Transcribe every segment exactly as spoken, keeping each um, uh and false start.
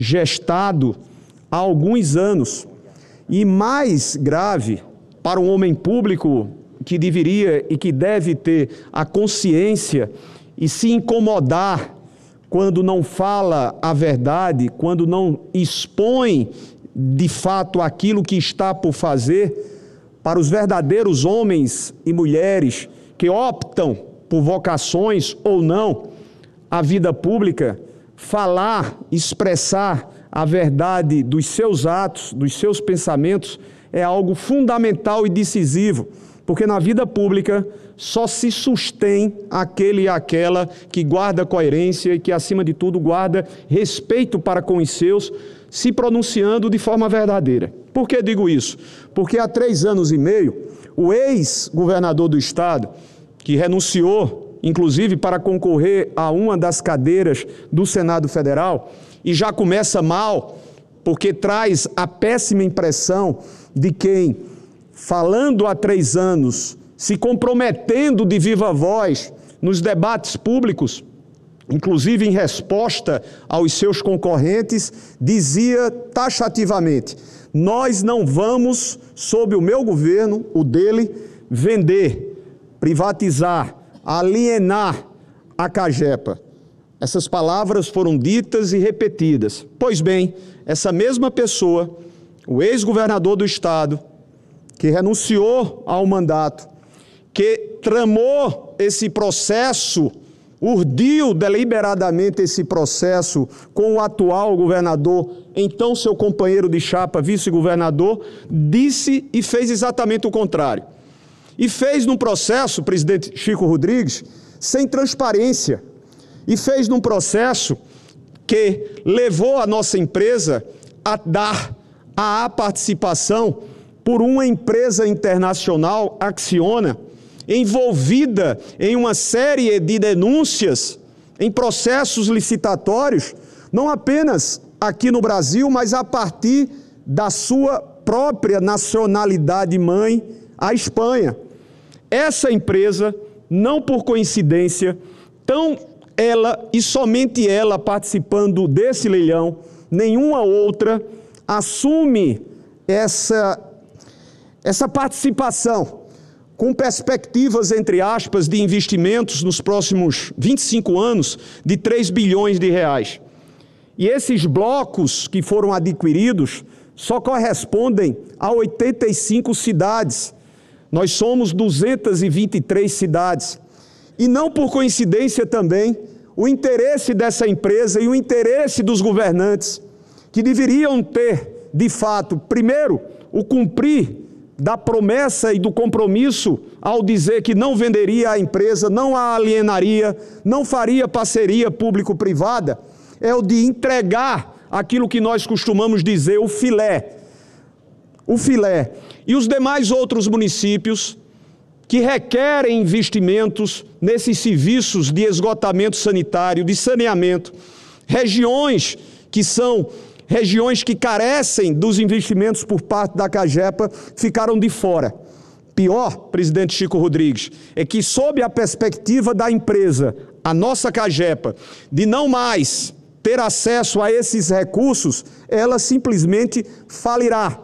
gestado há alguns anos. E mais grave para um homem público que deveria e que deve ter a consciência e se incomodar quando não fala a verdade, quando não expõe de fato aquilo que está por fazer, para os verdadeiros homens e mulheres que optam por vocações ou não à vida pública, falar, expressar a verdade dos seus atos, dos seus pensamentos, é algo fundamental e decisivo, porque na vida pública só se sustém aquele e aquela que guarda coerência e que, acima de tudo, guarda respeito para com os seus, se pronunciando de forma verdadeira. Por que digo isso? Porque há três anos e meio, o ex-governador do Estado, que renunciou, inclusive, para concorrer a uma das cadeiras do Senado Federal, e já começa mal, porque traz a péssima impressão de quem, falando há três anos, se comprometendo de viva voz nos debates públicos, inclusive em resposta aos seus concorrentes, dizia taxativamente: nós não vamos, sob o meu governo, o dele, vender, privatizar, alienar a Cagepa. Essas palavras foram ditas e repetidas. Pois bem, essa mesma pessoa, o ex-governador do Estado, que renunciou ao mandato, que tramou esse processo, urdiu deliberadamente esse processo com o atual governador, então seu companheiro de chapa, vice-governador, disse e fez exatamente o contrário. E fez num processo, presidente Chico Rodrigues, sem transparência. E fez num processo que levou a nossa empresa a dar a participação por uma empresa internacional, Acciona, envolvida em uma série de denúncias, em processos licitatórios, não apenas aqui no Brasil, mas a partir da sua própria nacionalidade mãe, a Espanha. Essa empresa, não por coincidência, tão ela e somente ela participando desse leilão, nenhuma outra assume essa, essa participação com perspectivas, entre aspas, de investimentos nos próximos vinte e cinco anos de três bilhões de reais. E esses blocos que foram adquiridos só correspondem a oitenta e cinco cidades. Nós somos duzentas e vinte e três cidades. E não por coincidência também, o interesse dessa empresa e o interesse dos governantes, que deveriam ter, de fato, primeiro, o cumprir da promessa e do compromisso ao dizer que não venderia a empresa, não a alienaria, não faria parceria público-privada, é o de entregar aquilo que nós costumamos dizer, o filé. O filé. E os demais outros municípios que requerem investimentos nesses serviços de esgotamento sanitário, de saneamento, regiões que são regiões que carecem dos investimentos por parte da Cagepa, ficaram de fora. Pior, presidente Chico Rodrigues, é que sob a perspectiva da empresa, a nossa Cagepa, de não mais ter acesso a esses recursos, ela simplesmente falirá.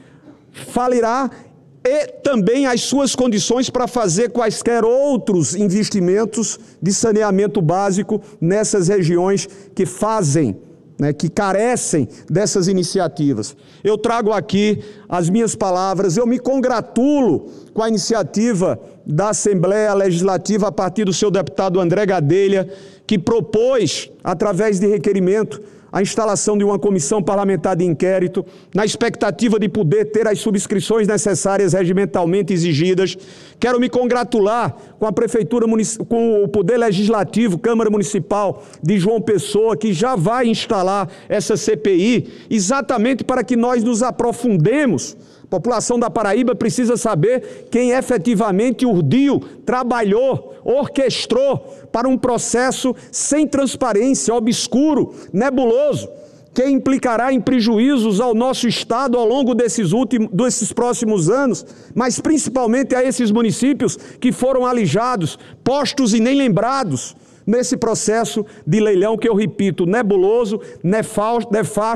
Falirá e também as suas condições para fazer quaisquer outros investimentos de saneamento básico nessas regiões que fazem, né, que carecem dessas iniciativas. Eu trago aqui as minhas palavras, eu me congratulo com a iniciativa da Assembleia Legislativa a partir do seu deputado André Gadelha, que propôs, através de requerimento, a instalação de uma comissão parlamentar de inquérito, na expectativa de poder ter as subscrições necessárias regimentalmente exigidas. Quero me congratular com a Prefeitura, com o Poder Legislativo, Câmara Municipal de João Pessoa, que já vai instalar essa C P I, exatamente para que nós nos aprofundemos. A população da Paraíba precisa saber quem efetivamente urdiu, trabalhou, orquestrou para um processo sem transparência, obscuro, nebuloso, que implicará em prejuízos ao nosso Estado ao longo desses, últimos, desses próximos anos, mas principalmente a esses municípios que foram alijados, postos e nem lembrados nesse processo de leilão que eu repito, nebuloso, nefasto,